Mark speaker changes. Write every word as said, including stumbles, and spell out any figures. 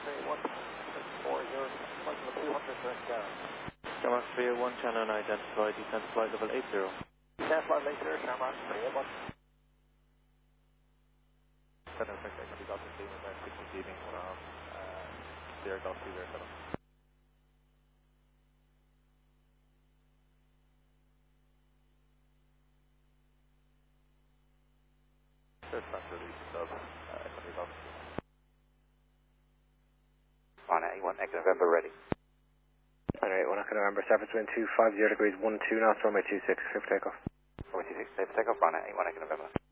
Speaker 1: three one four zero, flight level two hundred, direct down.
Speaker 2: Shamrock three eight one, channel unidentified, descent flight level eight zero.
Speaker 1: Descent flight level eight zero, Shamrock three eight one.
Speaker 3: seven six eight, we got the team in there, six receiving, one off, uh, zero Golf two zero seven. There's not release sub, uh, Equity Golf.
Speaker 4: On eight one, Echo November ready.
Speaker 5: On eight one, Echo November, surface wind two five zero degrees, one two knots, runway two six, clear for takeoff.
Speaker 4: Runway two six, clear for takeoff, on eight one, Echo November.